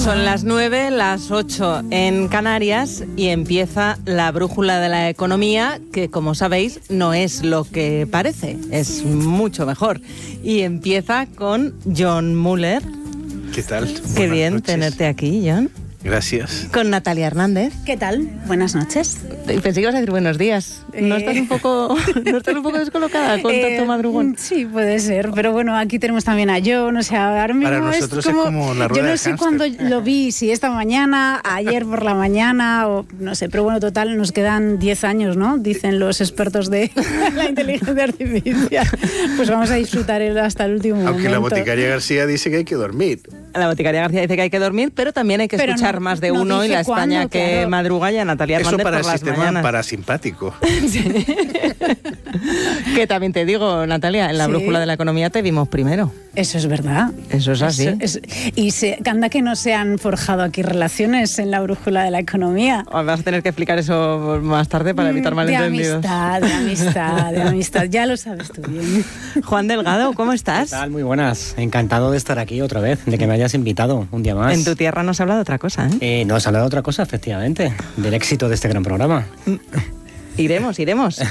Son las 9, las 8 en Canarias y empieza la brújula de la economía, que como sabéis no es lo que parece, es mucho mejor. Y empieza con John Muller. ¿Qué tal? Qué bien tenerte aquí, John. Gracias. Con Natalia Hernández. ¿Qué tal? Buenas noches. Pensé que ibas a decir buenos días. ¿No estás un poco descolocada con tanto madrugón? Sí, puede ser. Pero bueno, aquí tenemos también a John. O sea, ahora mismo para nosotros es como la rueda yo no del sé hámster. cuándo lo vi, si esta mañana, ayer por la mañana, o no sé. Pero bueno, total, nos quedan 10 años, ¿no? Dicen los expertos de la inteligencia artificial. Pues vamos a disfrutar hasta el último momento. Aunque la boticaria García dice que hay que dormir. La boticaria García dice que hay que dormir, pero también hay que escuchar más de uno y la España cuándo, que claro. madruga y a Natalia Hernández Eso para por el las sistema mañanas. parasimpático. Que también te digo, Natalia, en la Sí. brújula de la economía te vimos primero. Eso es verdad. Eso es así. Anda que no se han forjado aquí relaciones en la brújula de la economía. Vas a tener que explicar eso más tarde para evitar malentendidos. De amistad. Ya lo sabes tú bien. Juan Delgado, ¿cómo estás? ¿Qué tal? Muy buenas. Encantado de estar aquí otra vez, de que me hayas invitado un día más. En tu tierra nos habla de otra cosa, ¿eh? Nos ha hablado de otra cosa, efectivamente, del éxito de este gran programa. Iremos.